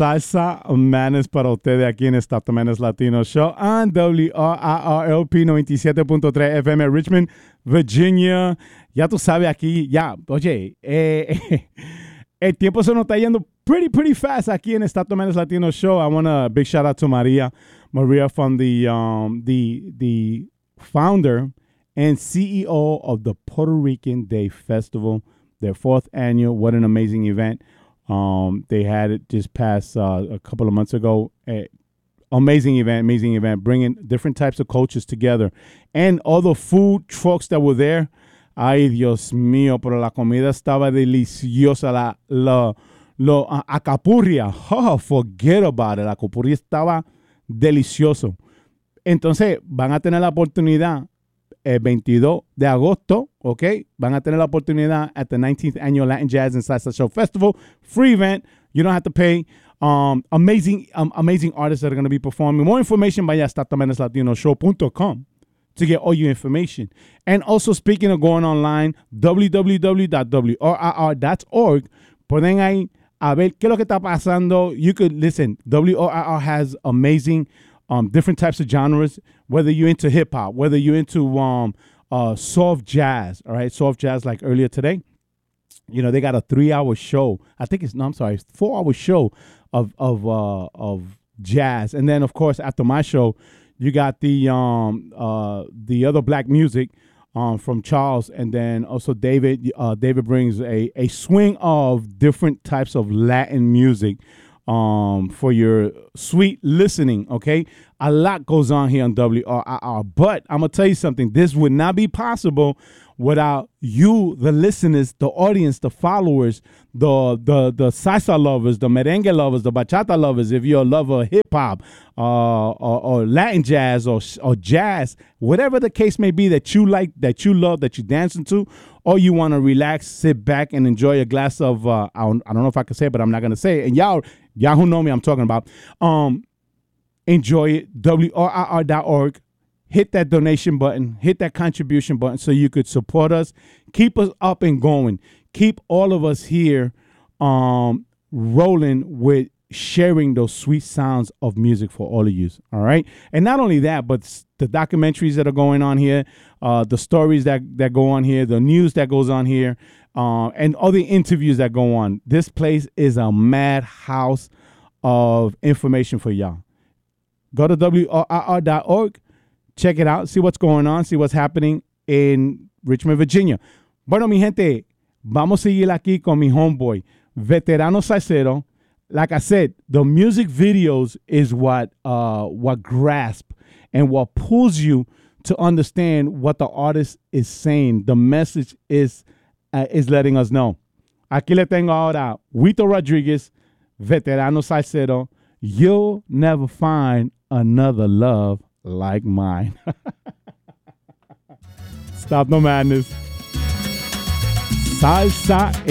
Salsa Manes para ustedes aquí en Stop the Menace Latino Show on WRIRLP 97.3 FM Richmond, Virginia. Ya tú sabes aquí, ya, oye, el tiempo se nos está yendo pretty fast aquí en Stop the Menace Latino Show. I want a big shout out to Maria from the founder and CEO of the Puerto Rican Day Festival, their 4th annual. What an amazing event. They had it just past a couple of months ago. Amazing event, bringing different types of cultures together. And all the food trucks that were there. Ay, Dios mío, pero la comida estaba deliciosa. La acapurria, oh, forget about it. La acapurria estaba delicioso. Entonces, van a tener la oportunidad el 22 de agosto, ¿ok? Van a tener la oportunidad at the 19th Annual Latin Jazz and Salsa Show Festival. Free event. You don't have to pay. Amazing artists that are going to be performing. More information, vaya a StopTheMenaceLatinoShow.com to get all your information. And also, speaking of going online, www.wrr.org. Pueden ahí a ver qué es lo que está pasando. You could listen. WRR has amazing different types of genres, whether you're into hip-hop, whether you're into soft jazz, all right? Soft jazz like earlier today. You know, they got a 3-hour show. I think it's 4-hour show of jazz. And then, of course, after my show, you got the other black music from Charles. And then also David brings a swing of different types of Latin music for your sweet listening, okay? A lot goes on here on WRIR, but I'm going to tell you something. This would not be possible without you, the listeners, the audience, the followers, the salsa lovers, the merengue lovers, the bachata lovers. If you're a lover of hip-hop or Latin jazz or jazz, whatever the case may be that you like, that you love, that you're dancing to, or you want to relax, sit back, and enjoy a glass of, I don't know if I can say it, but I'm not going to say it. And y'all who know me, I'm talking about. Enjoy it, WRIR.org. Hit that donation button, hit that contribution button so you could support us. Keep us up and going. Keep all of us here rolling with sharing those sweet sounds of music for all of you, all right? And not only that, but the documentaries that are going on here, the stories that go on here, the news that goes on here, and all the interviews that go on. This place is a madhouse of information for y'all. Go to WRIR.org. Check it out. See what's going on. See what's happening in Richmond, Virginia. Bueno, mi gente, vamos a seguir aquí con mi homeboy, Veterano Salsero. Like I said, the music videos is what grasp and what pulls you to understand what the artist is saying. The message is letting us know. Aquí le tengo ahora Huito Rodriguez, Veterano Salsero. You'll never find another love like mine. Stop the madness. Salsa